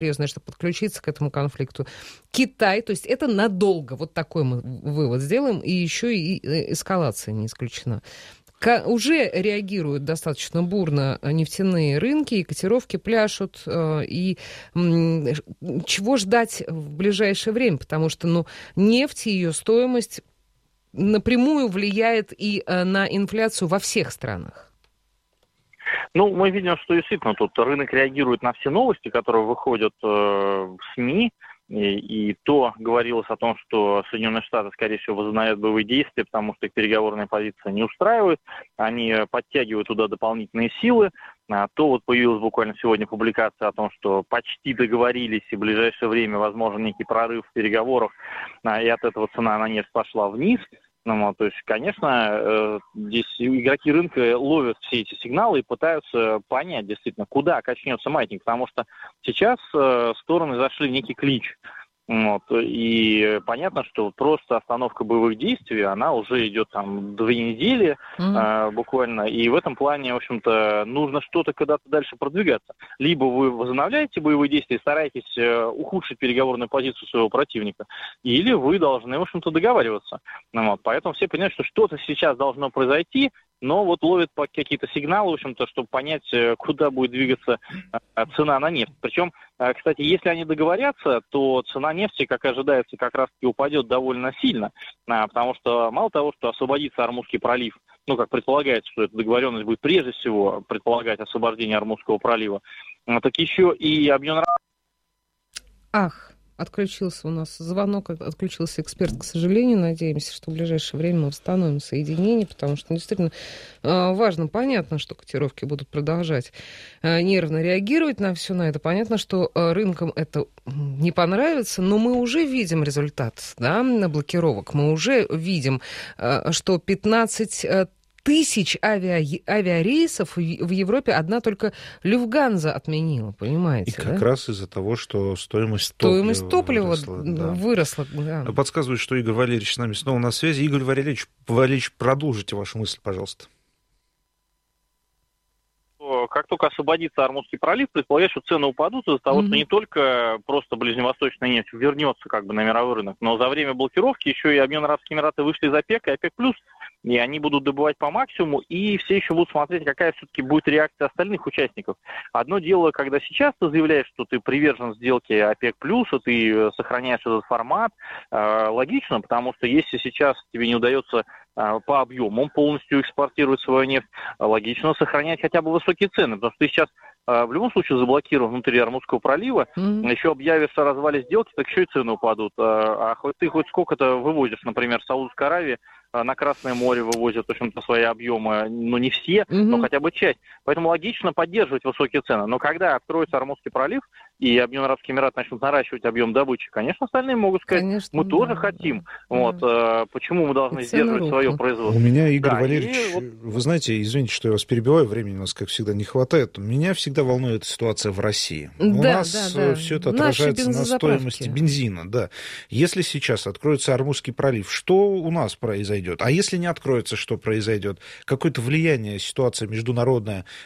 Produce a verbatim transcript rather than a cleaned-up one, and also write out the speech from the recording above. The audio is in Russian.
серьезное, чтобы подключиться к этому конфликту. Китай, то есть это надолго, вот такой мы вывод сделаем, и еще и эскалация не исключена. Уже реагируют достаточно бурно нефтяные рынки, и котировки пляшут, и чего ждать в ближайшее время, потому что ну, нефть и ее стоимость напрямую влияет и на инфляцию во всех странах. Ну, мы видим, что действительно тут рынок реагирует на все новости, которые выходят э, в СМИ, и, и то говорилось о том, что Соединенные Штаты, скорее всего, возобновят боевые действия, потому что их переговорная позиция не устраивает, они подтягивают туда дополнительные силы, а то вот появилась буквально сегодня публикация о том, что почти договорились, и в ближайшее время возможен некий прорыв в переговорах, а, и от этого цена на нефть пошла вниз. Ну, то есть, конечно, здесь игроки рынка ловят все эти сигналы и пытаются понять действительно, куда качнется маятник, потому что сейчас стороны зашли в некий клич. Вот, и понятно, что просто остановка боевых действий, она уже идет там две недели mm-hmm. э, буквально, и в этом плане, в общем-то, нужно что-то когда-то дальше продвигаться. Либо вы возобновляете боевые действия, стараетесь э, ухудшить переговорную позицию своего противника, или вы должны, в общем-то, договариваться. Ну, вот, поэтому все понимают, что что-то сейчас должно произойти, но вот ловят какие-то сигналы, в общем-то, чтобы понять, куда будет двигаться цена на нефть. Причем, кстати, если они договорятся, то цена нефти, как ожидается, как раз-таки упадет довольно сильно, потому что мало того, что освободится Ормузский пролив, ну, как предполагается, что эта договоренность будет прежде всего предполагать освобождение Ормузского пролива, так еще и объем... Ах. Отключился у нас звонок, отключился эксперт, к сожалению. Надеемся, что в ближайшее время мы восстановим соединение, потому что действительно важно, понятно, что котировки будут продолжать нервно реагировать на все на это. Понятно, что рынкам это не понравится, но мы уже видим результат, да, блокировок. Мы уже видим, что пятнадцать тысяч авиа... авиарейсов в Европе одна только Люфтганза отменила, понимаете? И как да? раз из-за того, что стоимость, стоимость топлива, топлива выросла. Да. выросла да. Подсказывает, что Игорь Валерьевич с нами снова на связи. Игорь Валерьевич, Валерьевич, продолжите вашу мысль, пожалуйста. Как только освободится Ормузский пролив, предполагаю, что цены упадут из-за того, mm-hmm. что не только просто ближневосточная нефть вернется как бы на мировой рынок, но за время блокировки еще и Объединенные Арабские Эмираты вышли из ОПЕК и ОПЕК+, и они будут добывать по максимуму, и все еще будут смотреть, какая все-таки будет реакция остальных участников. Одно дело, когда сейчас ты заявляешь, что ты привержен сделке ОПЕК+, и ты сохраняешь этот формат, э, логично, потому что если сейчас тебе не удается по объемам полностью экспортировать свою нефть, логично сохранять хотя бы высокие цены, потому что ты сейчас в любом случае заблокирован внутри Ормузского пролива, mm-hmm. еще объявишь о развале сделки, так еще и цены упадут. А хоть ты хоть сколько-то вывозишь, например, Саудовская Аравия на Красное море вывозят, в общем-то, свои объемы, ну, не все, mm-hmm. но хотя бы часть. Поэтому логично поддерживать высокие цены. Но когда откроется Ормузский пролив, и Объединенные Арабские Эмираты начнут наращивать объем добычи, конечно, остальные могут сказать, конечно, мы да, тоже да, хотим. Да. Вот, да. Почему мы должны сдерживать свое производство? У меня, Игорь да, Валерьевич, и... вы знаете, извините, что я вас перебиваю, времени у нас, как всегда, не хватает. Меня всегда волнует ситуация в России. Да, у нас да, да. все это отражается на стоимости бензина. Да. Если сейчас откроется Ормузский пролив, что у нас произойдет? А если не откроется, что произойдет? Какое-то влияние ситуация международная